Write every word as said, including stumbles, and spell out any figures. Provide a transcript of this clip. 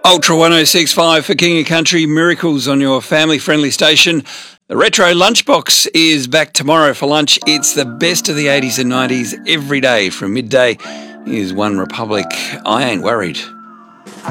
Ultra one oh six point five for King of Country, Miracles on your family-friendly station. The Retro Lunchbox is back tomorrow for lunch. It's the best of the eighties and nineties every day from midday. Here's One Republic, I Ain't Worried.